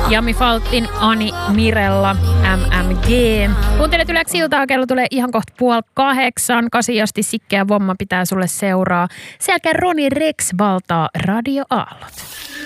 Jami Faltin, Ani Mirella, MMG. Kuuntelet Yleksi iltaa, kello tulee ihan kohta 7:30. 8 asti Sikkeä Vomma pitää sulle seuraa. Sen jälkeen Roni Rex valtaa Radio Aallot.